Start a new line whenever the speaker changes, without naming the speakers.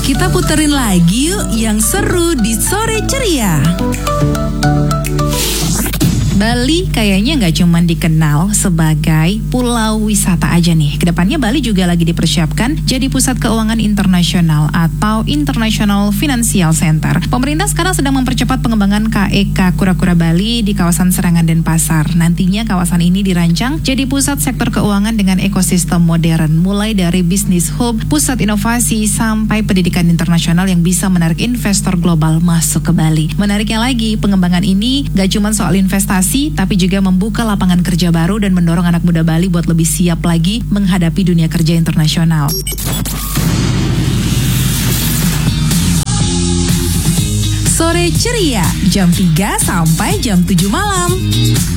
Kita puterin lagi yuk yang seru di Sore Ceria. Bali kayaknya nggak cuma dikenal sebagai pulau wisata aja nih. Kedepannya Bali juga lagi dipersiapkan jadi pusat keuangan internasional atau International Financial Center. Pemerintah sekarang sedang mempercepat pengembangan KEK Kura-Kura Bali di kawasan Serangan Denpasar. Nantinya kawasan ini dirancang jadi pusat sektor keuangan dengan ekosistem modern, mulai dari bisnis hub, pusat inovasi, sampai pendidikan internasional yang bisa menarik investor global masuk ke Bali. Menariknya lagi, pengembangan ini nggak cuma soal investasi, tapi juga membuka lapangan kerja baru dan mendorong anak muda Bali buat lebih siap lagi menghadapi dunia kerja internasional. Sore Ceria, jam 3 sampai jam 7 malam.